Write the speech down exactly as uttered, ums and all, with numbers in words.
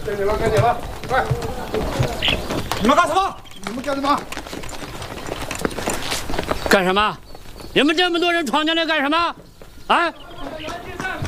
该你了，该你了，快！你们干什么？你们干什么？ 干什么？你们这么多人闯进来干什么？啊！